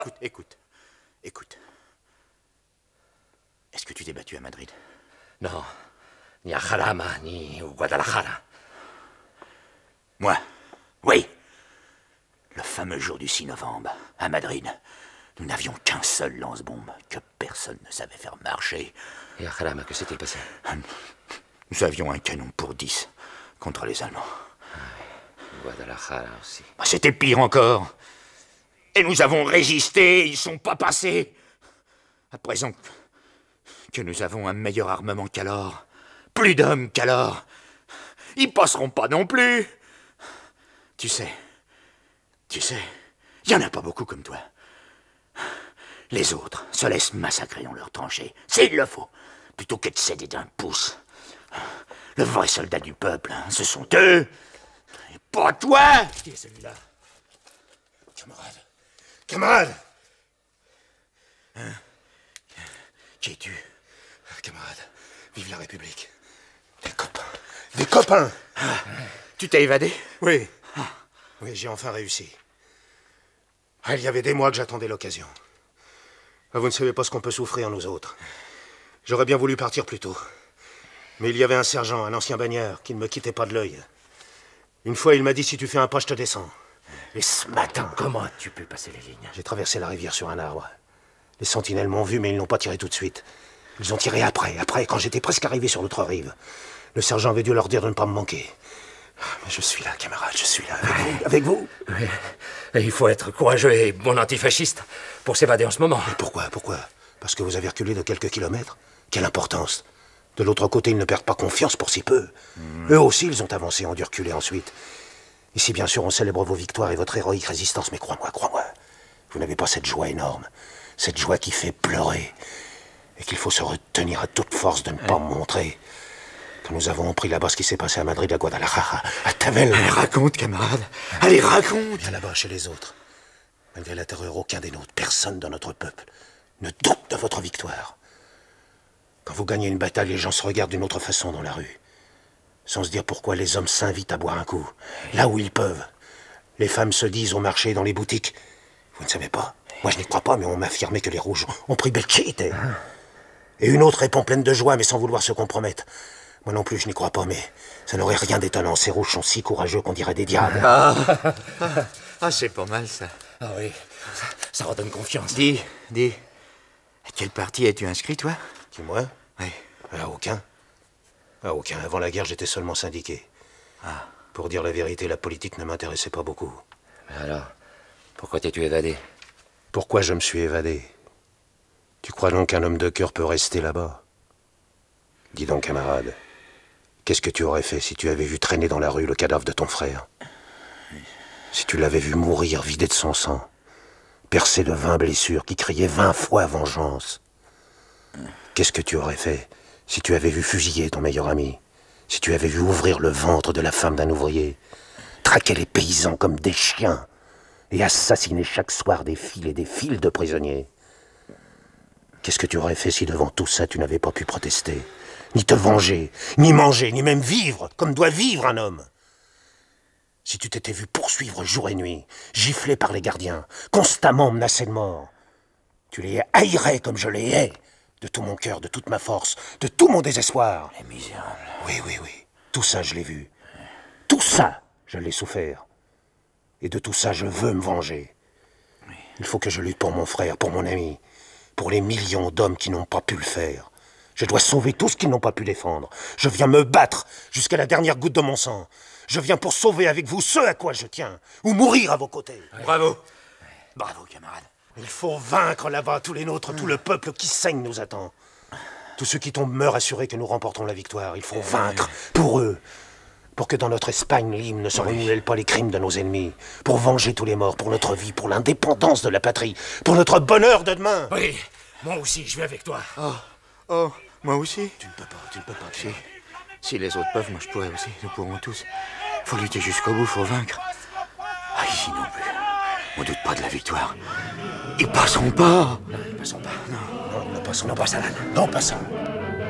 Écoute. Est-ce que tu t'es battu à Madrid? Non, ni à Jarama, ni au Guadalajara. Moi, oui. Le fameux jour du 6 novembre, à Madrid, nous n'avions qu'un seul lance-bombe que personne ne savait faire marcher. Et à Jarama, que s'est-il passé? Nous avions un canon pour 10 contre les Allemands. Guadalajara aussi. C'était pire encore. Et nous avons résisté, ils sont pas passés. À présent que nous avons un meilleur armement qu'alors, plus d'hommes qu'alors, ils passeront pas non plus. Tu sais, il y en a pas beaucoup comme toi. Les autres se laissent massacrer dans leurs tranchées, s'il le faut, plutôt que de céder d'un pouce. Le vrai soldat du peuple, ce sont eux, et pas toi. Qui est celui-là? Camarade! Qui es-tu? Camarade, vive la République. Des copains! Tu t'es évadé? Oui. Oui, j'ai enfin réussi. Il y avait des mois que j'attendais l'occasion. Vous ne savez pas ce qu'on peut souffrir, nous autres. J'aurais bien voulu partir plus tôt. Mais il y avait un sergent, un ancien bagnard, qui ne me quittait pas de l'œil. Une fois, il m'a dit, si tu fais un pas, je te descends. Et ce matin... Comment as-tu pu passer les lignes? J'ai traversé la rivière sur un arbre. Les sentinelles m'ont vu, mais ils n'ont pas tiré tout de suite. Ils ont tiré après, quand j'étais presque arrivé sur l'autre rive. Le sergent avait dû leur dire de ne pas me manquer. Mais je suis là, camarade, je suis là, avec vous. Oui. Et il faut être courageux et bon antifasciste pour s'évader en ce moment. Et pourquoi? Parce que vous avez reculé de quelques kilomètres? Quelle importance? De l'autre côté, ils ne perdent pas confiance pour si peu. Eux aussi, ils ont avancé, ont dû reculer ensuite. Ici, bien sûr, on célèbre vos victoires et votre héroïque résistance, mais crois-moi, vous n'avez pas cette joie énorme, cette joie qui fait pleurer, et qu'il faut se retenir à toute force de ne pas montrer. Quand nous avons appris là-bas ce qui s'est passé à Madrid, à Guadalajara, à Tavel... Allez, raconte, camarade. Allez, raconte. Bien là-bas, chez les autres. Malgré la terreur, aucun des nôtres, personne dans notre peuple, ne doute de votre victoire. Quand vous gagnez une bataille, les gens se regardent d'une autre façon dans la rue. Sans se dire pourquoi les hommes s'invitent à boire un coup, là où ils peuvent. Les femmes se disent au marché, dans les boutiques. Vous ne savez pas? Moi, je n'y crois pas, mais on m'a affirmé que les rouges ont pris Belchite. Et une autre répond pleine de joie, mais sans vouloir se compromettre. Moi non plus, je n'y crois pas, mais ça n'aurait rien d'étonnant. Ces rouges sont si courageux qu'on dirait des diables. C'est pas mal, ça. Ah oui, ça redonne confiance. Dis, à quel parti es-tu inscrit, toi? Qui, moi? Oui. Aucun. Aucun. Avant la guerre, j'étais seulement syndiqué. Pour dire la vérité, la politique ne m'intéressait pas beaucoup. Mais alors, pourquoi t'es-tu évadé? Pourquoi je me suis évadé? Tu crois donc qu'un homme de cœur peut rester là-bas? Dis donc, camarade, qu'est-ce que tu aurais fait si tu avais vu traîner dans la rue le cadavre de ton frère? Si tu l'avais vu mourir, vidé de son sang, percé de 20 blessures, qui criait 20 fois vengeance? Qu'est-ce que tu aurais fait si tu avais vu fusiller ton meilleur ami? Si tu avais vu ouvrir le ventre de la femme d'un ouvrier, traquer les paysans comme des chiens et assassiner chaque soir des fils et des fils de prisonniers? Qu'est-ce que tu aurais fait si devant tout ça tu n'avais pas pu protester, ni te venger, ni manger, ni même vivre comme doit vivre un homme? Si tu t'étais vu poursuivre jour et nuit, giflé par les gardiens, constamment menacé de mort, tu les haïrais comme je les hais, de tout mon cœur, de toute ma force, de tout mon désespoir. Les misérables. Oui. Tout ça, je l'ai vu. Tout ça, je l'ai souffert. Et de tout ça, je veux me venger. Oui. Il faut que je lutte pour mon frère, pour mon ami, pour les millions d'hommes qui n'ont pas pu le faire. Je dois sauver tous qu'ils n'ont pas pu défendre. Je viens me battre jusqu'à la dernière goutte de mon sang. Je viens pour sauver avec vous ceux à quoi je tiens, ou mourir à vos côtés. Bravo, camarade. Il faut vaincre là-bas tous les nôtres, tout le peuple qui saigne nous attend. Tous ceux qui tombent meurent assurés que nous remportons la victoire. Il faut vaincre pour eux, pour que dans notre Espagne libre ne se renouvellent pas les crimes de nos ennemis, pour venger tous les morts, pour notre vie, pour l'indépendance de la patrie, pour notre bonheur de demain. Oui, moi aussi, je vais avec toi. Oh, moi aussi? Tu ne peux pas. Si les autres peuvent, moi je pourrais aussi. Nous pourrons tous. Faut lutter jusqu'au bout, faut vaincre. Ici non plus. On doute pas de la victoire. Ils passeront pas. Non, ils passeront pas. Non, ne passons Non, pas. pas ça, là. Non, pas ça.